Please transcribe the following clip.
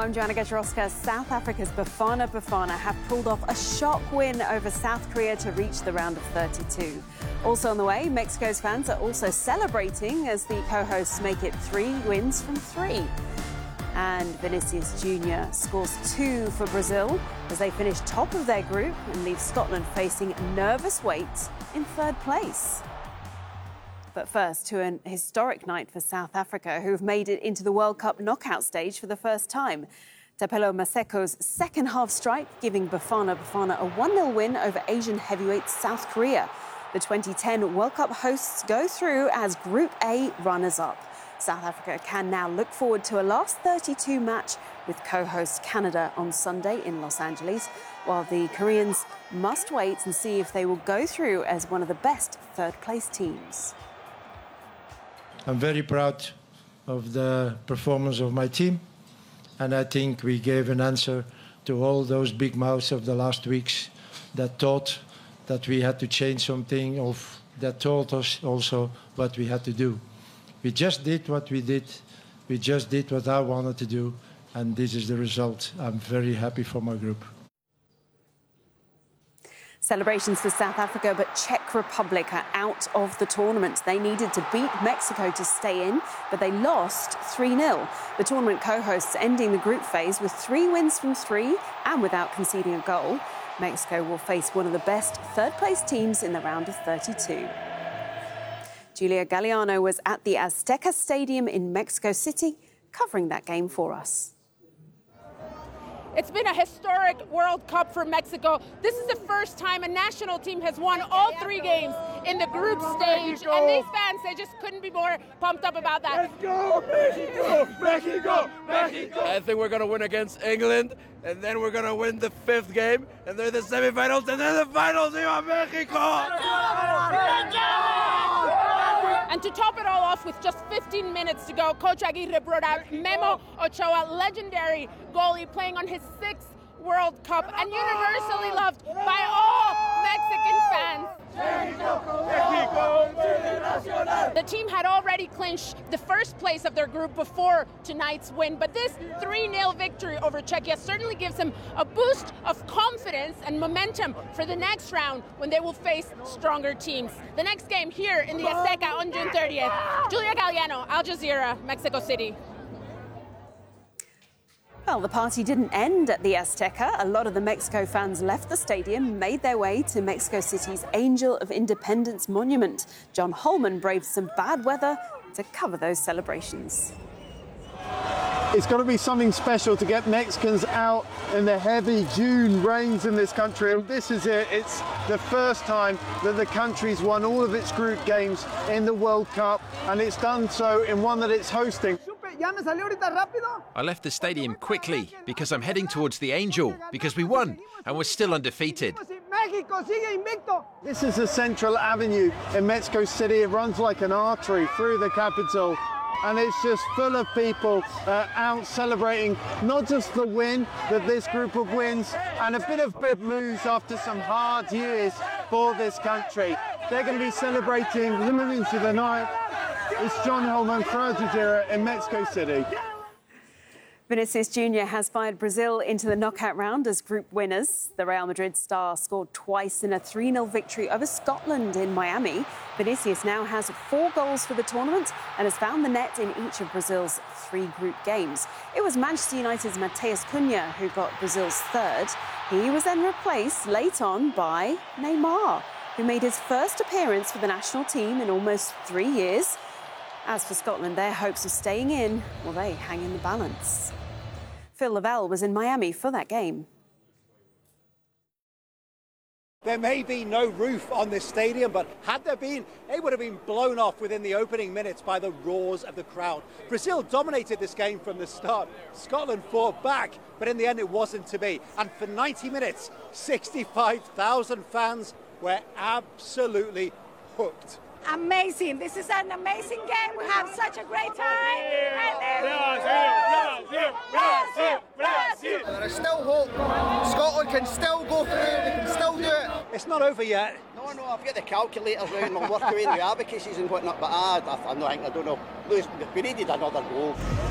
I'm Joanna Gajarowska. South Africa's Bafana Bafana have pulled off a shock win over South Korea to reach the round of 32. Also on the way, Mexico's fans are also celebrating as the co-hosts make it 3 wins from 3. And Vinicius Jr. scores 2 for Brazil as they finish top of their group and leave Scotland facing nervous wait in 3rd place. But first, to an historic night for South Africa, who have made it into the World Cup knockout stage for the first time. Thapelo Maseko's second-half strike giving Bafana Bafana a 1-0 win over Asian heavyweight South Korea. The 2010 World Cup hosts go through as Group A runners-up. South Africa can now look forward to a last 32 match with co-host Canada on Sunday in Los Angeles, while the Koreans must wait and see if they will go through as one of the best third-place teams. I'm very proud of the performance of my team, and I think we gave an answer to all those big mouths of the last weeks that thought that we had to change something, or that told us also what we had to do. We just did what we did. We just did what I wanted to do, and this is the result. I'm very happy for my group. Celebrations for South Africa, but Czech Republic are out of the tournament. They needed to beat Mexico to stay in, but they lost 3-0. The tournament co-hosts ending the group phase with 3 wins from 3 and without conceding a goal. Mexico will face one of the best third-place teams in the round of 32. Julia Galliano was at the Azteca Stadium in Mexico City, covering that game for us. It's been a historic World Cup for Mexico. This is the first time a national team has won all 3 games in the group stage. And these fans, they just couldn't be more pumped up about that. Let's go, Mexico! Mexico! Mexico! I think we're going to win against England, and then we're going to win the 5th game, and they're the semifinals, and then the finals. Viva Mexico! And to top it all off, with just 15 minutes to go, Coach Aguirre brought out Memo Ochoa, legendary goalie, playing on his 6th World Cup and universally loved by all Mexican fans. The team had already clinched the 1st place of their group before tonight's win, but this 3-0 victory over Czechia certainly gives them a boost of confidence and momentum for the next round when they will face stronger teams. The next game here in the Azteca on June 30th. Julia Galliano, Al Jazeera, Mexico City. Well, the party didn't end at the Azteca. A lot of the Mexico fans left the stadium, made their way to Mexico City's Angel of Independence monument. John Holman braved some bad weather to cover those celebrations. It's got to be something special to get Mexicans out in the heavy June rains in this country. And this is it. It's the first time that the country's won all of its group games in the World Cup, and it's done so in one that it's hosting. I left the stadium quickly because I'm heading towards the Angel, because we won and we're still undefeated. This is the Central Avenue in Mexico City. It runs like an artery through the capital, and it's just full of people out celebrating not just the win, but this group of wins and a bit of good news after some hard years for this country. They're going to be celebrating living into the night. It's John Holman for Al Jazeera in Mexico City. Vinicius Jr. has fired Brazil into the knockout round as group winners. The Real Madrid star scored twice in a 3-0 victory over Scotland in Miami. Vinicius now has 4 goals for the tournament and has found the net in each of Brazil's 3 group games. It was Manchester United's Matheus Cunha who got Brazil's 3rd. He was then replaced late on by Neymar, who made his first appearance for the national team in almost 3 years. As for Scotland, their hopes of staying in, well, they hang in the balance. Phil Lavelle was in Miami for that game. There may be no roof on this stadium, but had there been, it would have been blown off within the opening minutes by the roars of the crowd. Brazil dominated this game from the start. Scotland fought back, but in the end it wasn't to be. And for 90 minutes, 65,000 fans were absolutely hooked. Amazing. This is an amazing game. We have such a great time. There is still hope. Scotland can still go through. They can still do it. It's not over yet. No, I've got the calculators out and we'll work away the advocacies and whatnot, but I don't know. We needed another goal.